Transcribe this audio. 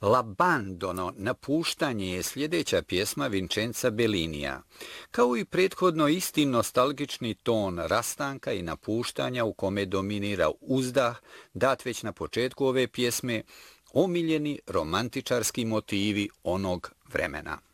L'abbandono, napuštanje, je sljedeća pjesma Vincenza Bellinija. Kao i prethodno isti nostalgični ton rastanka i napuštanja u kome dominira uzdah, dat već na početku ove pjesme, omiljeni romantičarski motivi onog vremena.